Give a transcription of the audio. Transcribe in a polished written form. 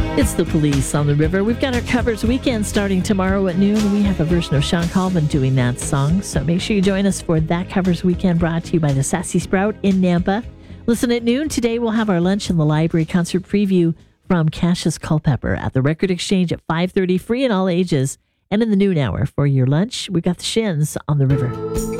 It's the Police on the River. We've got our covers weekend starting tomorrow at noon. We have a version of Sean Colvin doing that song. So make sure you join us for that covers weekend brought to you by the Sassy Sprout in Nampa. Listen at noon. Today we'll have our lunch in the library concert preview from Cassius Culpepper at the Record Exchange at 5:30, free in all ages. And in the noon hour for your lunch, we've got the Shins on the River.